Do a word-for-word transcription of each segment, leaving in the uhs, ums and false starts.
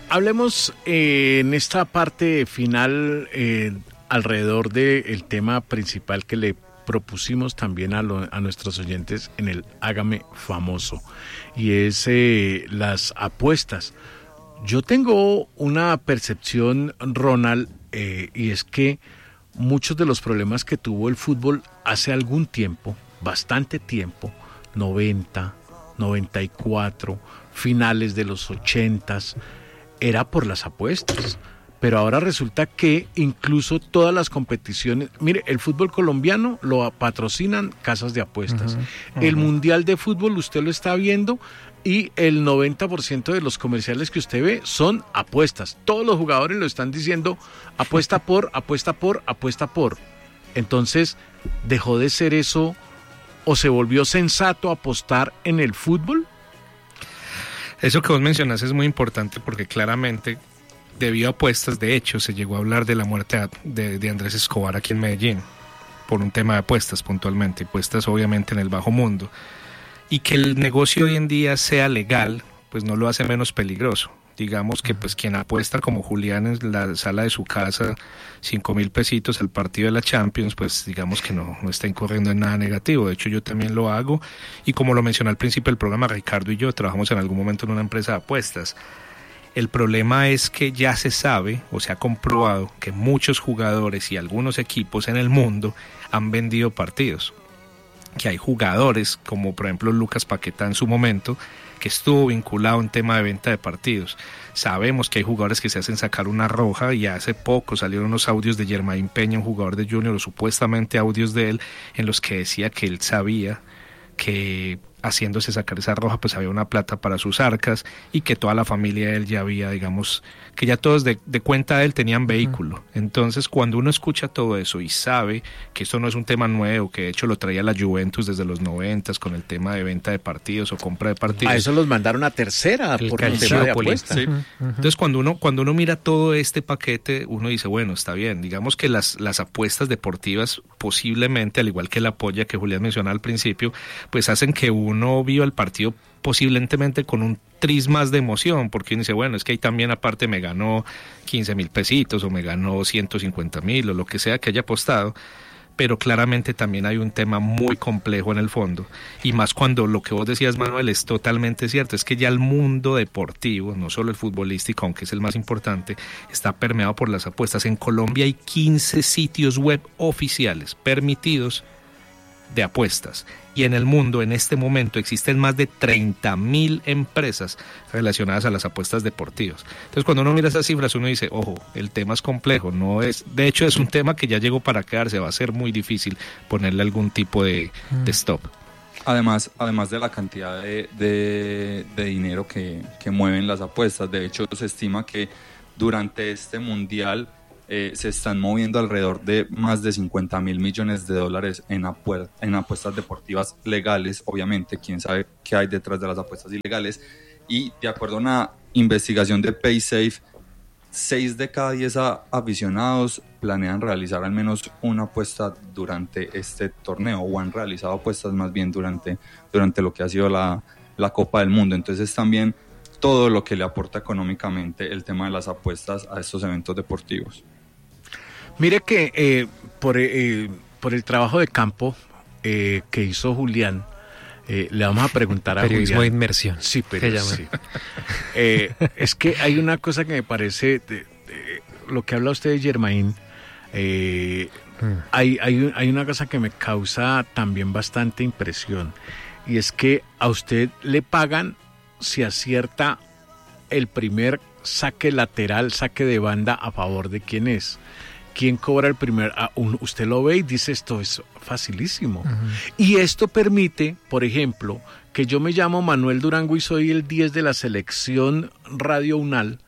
hablemos eh, en esta parte final eh, alrededor del tema principal que le propusimos también a, lo, a nuestros oyentes en el Hágame Famoso, y es eh, las apuestas. Yo tengo una percepción, Ronald, eh, y es que muchos de los problemas que tuvo el fútbol hace algún tiempo, bastante tiempo, noventa, noventa y cuatro, finales de los ochentas, era por las apuestas. Pero ahora resulta que incluso todas las competiciones, mire, el fútbol colombiano lo patrocinan casas de apuestas. Uh-huh, uh-huh. El Mundial de Fútbol usted lo está viendo y el noventa por ciento de los comerciales que usted ve son apuestas. Todos los jugadores lo están diciendo, apuesta por, apuesta por, apuesta por. Entonces, ¿dejó de ser eso o se volvió sensato apostar en el fútbol? Eso que vos mencionás es muy importante porque claramente, debido a apuestas, de hecho, se llegó a hablar de la muerte de, de Andrés Escobar aquí en Medellín, por un tema de apuestas puntualmente, apuestas obviamente en el bajo mundo. Y que el negocio hoy en día sea legal, pues no lo hace menos peligroso. Digamos que pues quien apuesta como Julián en la sala de su casa cinco mil pesitos al partido de la Champions, pues digamos que no, no está incurriendo en nada negativo. De hecho, yo también lo hago, y como lo mencioné al principio del programa, Ricardo y yo trabajamos en algún momento en una empresa de apuestas. El problema es que ya se sabe o se ha comprobado que muchos jugadores y algunos equipos en el mundo han vendido partidos. Que hay jugadores como por ejemplo Lucas Paquetá en su momento, que estuvo vinculado en tema de venta de partidos. Sabemos que hay jugadores que se hacen sacar una roja, y hace poco salieron unos audios de Germain Peña, un jugador de Junior, o supuestamente audios de él, en los que decía que él sabía que haciéndose sacar esa roja pues había una plata para sus arcas, y que toda la familia de él ya había, digamos, que ya todos de, de cuenta de él tenían vehículo. Entonces, cuando uno escucha todo eso y sabe que esto no es un tema nuevo, que de hecho lo traía la Juventus desde los noventas con el tema de venta de partidos o compra de partidos. A eso los mandaron a tercera el por el tema de apuestas. Sí. Uh-huh. Entonces, cuando uno cuando uno mira todo este paquete, uno dice, bueno, está bien. Digamos que las, las apuestas deportivas posiblemente, al igual que la polla que Julián mencionaba al principio, pues hacen que uno viva el partido posiblemente con un tris más de emoción, porque uno dice, bueno, es que ahí también aparte me ganó quince mil pesitos o me ganó ciento cincuenta mil o lo que sea que haya apostado, pero claramente también hay un tema muy complejo en el fondo, y más cuando lo que vos decías, Manuel, es totalmente cierto, es que ya el mundo deportivo, no solo el futbolístico, aunque es el más importante, está permeado por las apuestas. En Colombia hay quince sitios web oficiales permitidos de apuestas, y en el mundo en este momento existen más de treinta mil empresas relacionadas a las apuestas deportivas. Entonces, cuando uno mira esas cifras, uno dice, ojo, el tema es complejo, no es, de hecho es un tema que ya llegó para quedarse, va a ser muy difícil ponerle algún tipo de, de stop. Además, además de la cantidad de, de, de dinero que, que mueven las apuestas, de hecho se estima que durante este mundial Eh, se están moviendo alrededor de más de cincuenta mil millones de dólares en, apu- en apuestas deportivas legales. Obviamente, quién sabe qué hay detrás de las apuestas ilegales. Y de acuerdo a una investigación de PaySafe, seis de cada diez aficionados planean realizar al menos una apuesta durante este torneo, o han realizado apuestas más bien durante, durante lo que ha sido la, la Copa del Mundo. Entonces también todo lo que le aporta económicamente el tema de las apuestas a estos eventos deportivos. Mire que eh, por, eh, por el trabajo de campo eh, que hizo Julián, eh, le vamos a preguntar a periodismo Julián. de inmersión. Sí, pero sí. Eh, es que hay una cosa que me parece, de, de, lo que habla usted de Germain, eh, hmm. hay, hay, hay una cosa que me causa también bastante impresión, y es que a usted le pagan si acierta el primer saque lateral, saque de banda a favor de quién es. ¿Quién cobra el primer? Ah, un, usted lo ve y dice, esto es facilísimo. Uh-huh. Y esto permite, por ejemplo, que yo me llamo Manuel Durango y soy el diez de la selección Radio Unal,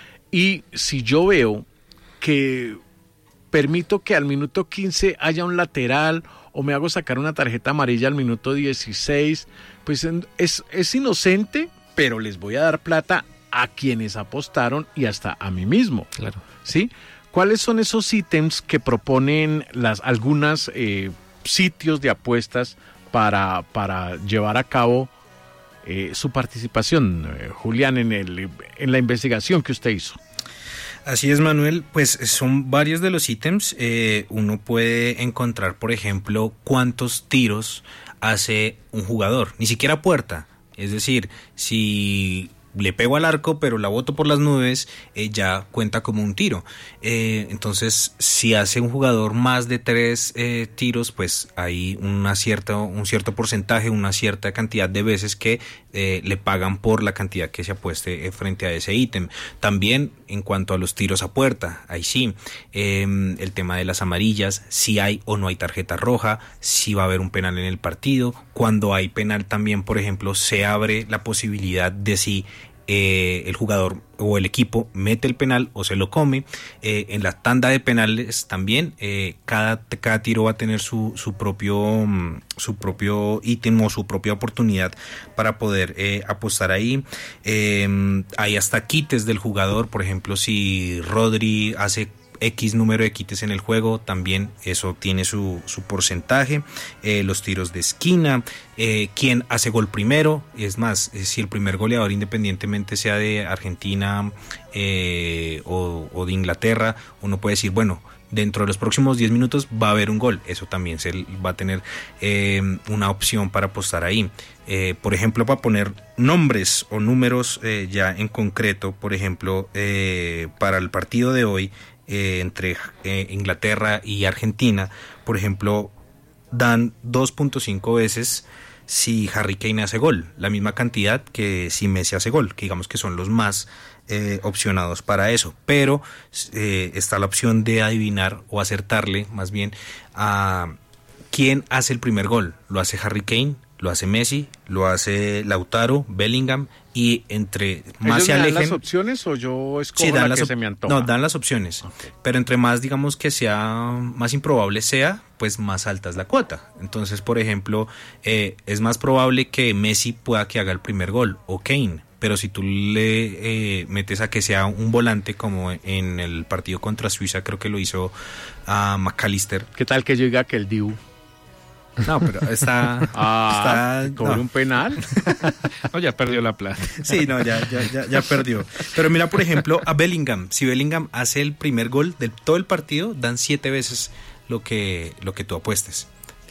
y si yo veo que permito que al minuto quince haya un lateral, o me hago sacar una tarjeta amarilla al minuto dieciséis, pues es, es inocente, pero les voy a dar plata a quienes apostaron y hasta a mí mismo. Claro. ¿Sí? ¿Cuáles son esos ítems que proponen las algunas eh, sitios de apuestas para, para llevar a cabo eh, su participación, eh, Julián, en, el, en la investigación que usted hizo. Así es, Manuel, pues son varios de los ítems. Eh, uno puede encontrar, por ejemplo, cuántos tiros hace un jugador, ni siquiera puerta. Es decir, si le pego al arco pero la boto por las nubes, eh, ya cuenta como un tiro. Eh, entonces, si hace un jugador más de tres eh, tiros, pues hay una cierta, un cierto porcentaje, una cierta cantidad de veces que eh, le pagan por la cantidad que se apueste eh, frente a ese ítem. También en cuanto a los tiros a puerta, ahí sí, eh, el tema de las amarillas, si hay o no hay tarjeta roja, si va a haber un penal en el partido. Cuando hay penal también, por ejemplo, se abre la posibilidad de si Eh, el jugador o el equipo mete el penal o se lo come. Eh, en la tanda de penales también eh, cada, cada tiro va a tener su, su propio su propio ítem o su propia oportunidad para poder eh, apostar ahí. Eh, hay hasta quites del jugador, por ejemplo, si Rodri hace X número de quites en el juego, también eso tiene su, su porcentaje. Eh, los tiros de esquina, eh, quién hace gol primero, es más, eh, si el primer goleador, independientemente sea de Argentina eh, o, o de Inglaterra, uno puede decir, bueno, dentro de los próximos diez minutos va a haber un gol. Eso también se va a tener eh, una opción para apostar ahí. Eh, por ejemplo, para poner nombres o números eh, ya en concreto, por ejemplo, eh, para el partido de hoy, Eh, entre eh, Inglaterra y Argentina, por ejemplo, dan dos punto cinco veces si Harry Kane hace gol, la misma cantidad que si Messi hace gol, que digamos que son los más eh, opcionados para eso, pero eh, está la opción de adivinar o acertarle más bien a quién hace el primer gol. ¿Lo hace Harry Kane? ¿Lo hace Messi? ¿Lo hace Lautaro, Bellingham? Y entre más ¿Ellos se me dan alejen, las opciones o yo escojo sí, dan la las que op- se me antoja? No, dan las opciones. Okay. Pero entre más, digamos, que sea más improbable sea, pues más alta es la cuota. Entonces, por ejemplo, eh, es más probable que Messi pueda que haga el primer gol o Kane. Pero si tú le eh, metes a que sea un volante, como en el partido contra Suiza, creo que lo hizo a McAllister. ¿Qué tal que yo diga que el Dibu? No, pero está... Ah, está ¿cobró no. un penal? No, ya perdió la plata. Sí, no, ya, ya, ya, ya perdió. Pero mira, por ejemplo, a Bellingham. Si Bellingham hace el primer gol de todo el partido, dan siete veces lo que, lo que tú apuestes.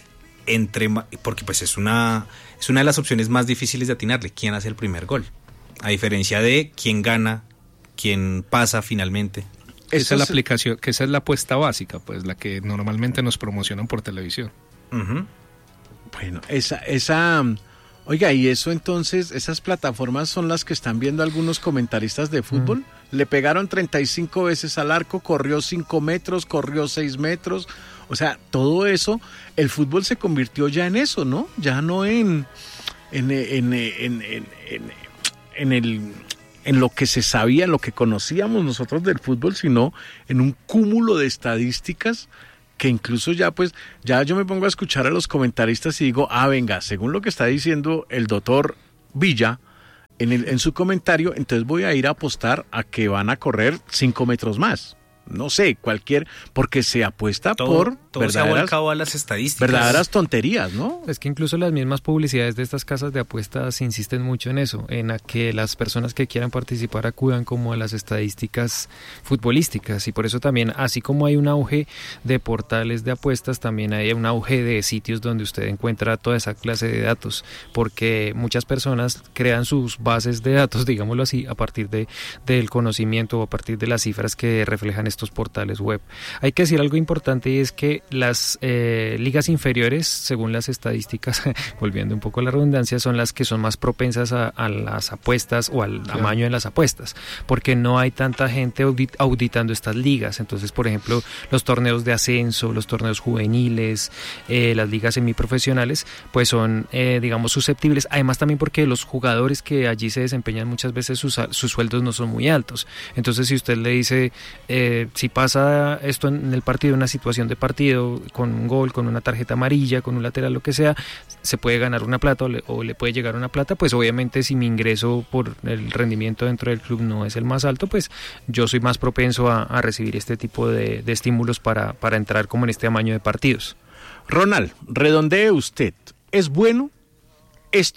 Entre, porque pues es una, es una de las opciones más difíciles de atinarle. ¿Quién hace el primer gol? A diferencia de quién gana, quién pasa finalmente. Esa es la aplicación, que esa es la apuesta básica, pues la que normalmente nos promocionan por televisión. Uh-huh. Bueno, esa, esa, oiga, y eso entonces, esas plataformas son las que están viendo algunos comentaristas de fútbol. Mm. Le pegaron treinta y cinco veces al arco, corrió cinco metros, corrió seis metros. O sea, todo eso, el fútbol se convirtió ya en eso, ¿no? Ya no en, en, en, en, en, en, en el... en lo que se sabía, en lo que conocíamos nosotros del fútbol, sino en un cúmulo de estadísticas que incluso ya pues, ya yo me pongo a escuchar a los comentaristas y digo, ah, venga, según lo que está diciendo el doctor Villa en, el, en su comentario, entonces voy a ir a apostar a que van a correr cinco metros más. No sé, cualquier, porque se apuesta todo, por todo verdaderas, se ha volcado a las estadísticas. verdaderas tonterías, ¿no? Es que incluso las mismas publicidades de estas casas de apuestas insisten mucho en eso, en a que las personas que quieran participar acudan como a las estadísticas futbolísticas, y por eso también, así como hay un auge de portales de apuestas, también hay un auge de sitios donde usted encuentra toda esa clase de datos, porque muchas personas crean sus bases de datos, digámoslo así, a partir de del conocimiento o a partir de las cifras que reflejan estos portales web. Hay que decir algo importante, y es que las eh, ligas inferiores, según las estadísticas, volviendo un poco a la redundancia, son las que son más propensas a, a las apuestas o al claro. amaño en las apuestas, porque no hay tanta gente audit- auditando estas ligas. Entonces, por ejemplo, los torneos de ascenso, los torneos juveniles, eh, las ligas semiprofesionales, pues son, eh, digamos, susceptibles. Además, también porque los jugadores que allí se desempeñan muchas veces sus, sus sueldos no son muy altos. Entonces, si usted le dice, eh, si pasa esto en el partido, una situación de partido, con un gol, con una tarjeta amarilla, con un lateral, lo que sea, se puede ganar una plata o le, o le puede llegar una plata, pues obviamente si mi ingreso por el rendimiento dentro del club no es el más alto, pues yo soy más propenso a, a recibir este tipo de, de estímulos para, para entrar como en este amaño de partidos. Ronald, redondee usted. ¿Es bueno esto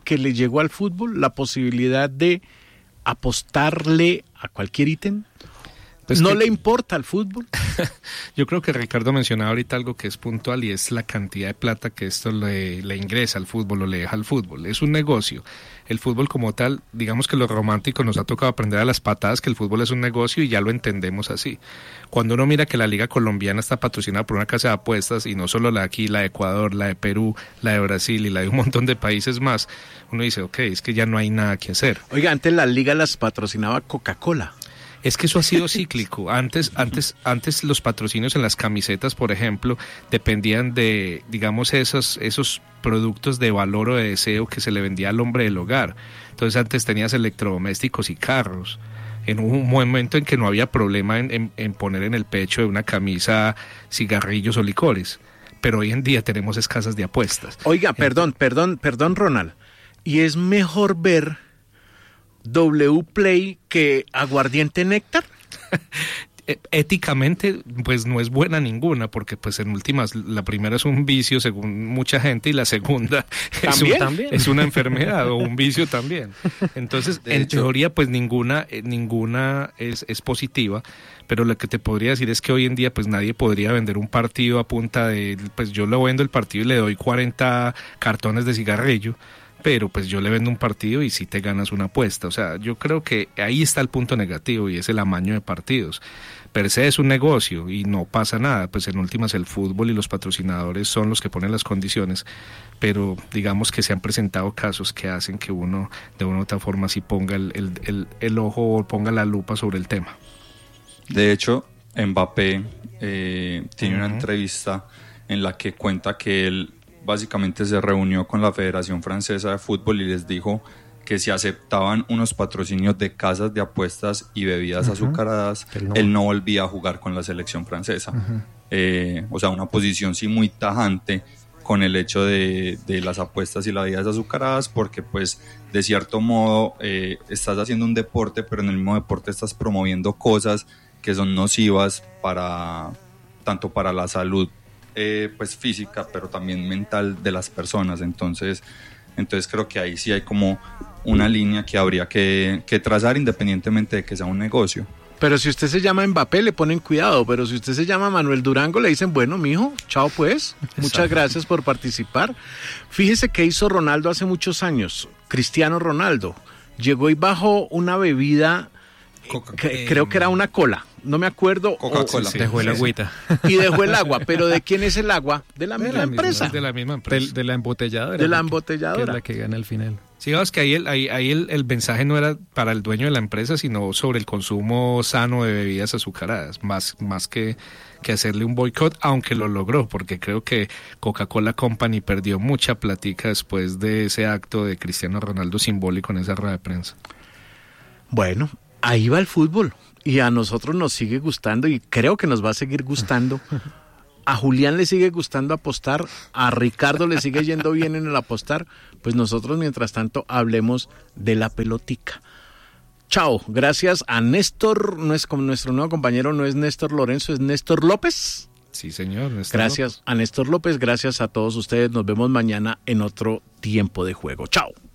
que le llegó al fútbol, la posibilidad de apostarle a cualquier ítem. Pues ¿no que, le importa al fútbol? Yo creo que Ricardo mencionaba ahorita algo que es puntual y es la cantidad de plata que esto le, le ingresa al fútbol o le deja al fútbol. Es un negocio. El fútbol como tal, digamos que los románticos nos ha tocado aprender a las patadas que el fútbol es un negocio y ya lo entendemos así. Cuando uno mira que la Liga Colombiana está patrocinada por una casa de apuestas y no solo la de aquí, la de Ecuador, la de Perú, la de Brasil y la de un montón de países más, uno dice, ok, es que ya no hay nada que hacer. Oiga, antes la Liga las patrocinaba Coca-Cola. Es que eso ha sido cíclico. Antes, antes, antes los patrocinios en las camisetas, por ejemplo, dependían de, digamos, esos, esos productos de valor o de deseo que se le vendía al hombre del hogar. Entonces antes tenías electrodomésticos y carros. En un momento en que no había problema en, en, en poner en el pecho de una camisa cigarrillos o licores. Pero hoy en día tenemos escasas de apuestas. Oiga, perdón, perdón, perdón, Ronald. Y es mejor ver W Play que Aguardiente Néctar. Éticamente pues no es buena ninguna, porque pues en últimas la primera es un vicio según mucha gente y la segunda es, un, ¿También? es una enfermedad o un vicio también. Entonces de en hecho, teoría pues ninguna eh, ninguna es, es positiva, pero lo que te podría decir es que hoy en día pues nadie podría vender un partido a punta de pues yo le vendo el partido y le doy cuarenta cartones de cigarrillo, pero pues yo le vendo un partido y si te ganas una apuesta. O sea, yo creo que ahí está el punto negativo y es el amaño de partidos. Per se es un negocio y no pasa nada, pues en últimas el fútbol y los patrocinadores son los que ponen las condiciones, pero digamos que se han presentado casos que hacen que uno de una u otra forma sí ponga el, el, el, el ojo o ponga la lupa sobre el tema. De hecho, Mbappé eh, tiene uh-huh. una entrevista en la que cuenta que él básicamente se reunió con la Federación Francesa de Fútbol y les dijo que si aceptaban unos patrocinios de casas de apuestas y bebidas uh-huh. azucaradas, no. él no volvía a jugar con la selección francesa. Uh-huh. Eh, o sea, una posición sí muy tajante con el hecho de, de las apuestas y las bebidas azucaradas, porque pues de cierto modo eh, estás haciendo un deporte, pero en el mismo deporte estás promoviendo cosas que son nocivas para tanto para la salud Eh, pues física, pero también mental de las personas. Entonces, entonces creo que ahí sí hay como una línea que habría que, que trazar independientemente de que sea un negocio. Pero si usted se llama Mbappé le ponen cuidado, pero si usted se llama Manuel Durango le dicen, bueno, mijo, chao pues, muchas Exacto. gracias por participar. Fíjese que hizo Ronaldo hace muchos años, Cristiano Ronaldo, llegó y bajó una bebida, que, creo que era una cola, no me acuerdo. Coca-Cola. Sí, dejó el agüita. Y dejó el agua, pero ¿de quién es el agua? De la, de misma, la misma empresa. De la misma empresa. De, de la embotelladora. De la embotelladora. Que es la que gana al final. Sí, es que ahí, el, ahí, ahí el, el mensaje no era para el dueño de la empresa, sino sobre el consumo sano de bebidas azucaradas, más, más que, que hacerle un boicot, aunque lo logró, porque creo que Coca-Cola Company perdió mucha platica después de ese acto de Cristiano Ronaldo simbólico en esa rueda de prensa. Bueno, ahí va el fútbol. Y a nosotros nos sigue gustando y creo que nos va a seguir gustando. A Julián le sigue gustando apostar, a Ricardo le sigue yendo bien en el apostar, pues nosotros mientras tanto hablemos de la pelotica. Chao, gracias a Néstor, no es como nuestro nuevo compañero, no es Néstor Lorenzo, es Néstor López. Sí, señor. Néstor gracias López. a Néstor López, gracias a todos ustedes, nos vemos mañana en otro Tiempo de Juego. Chao.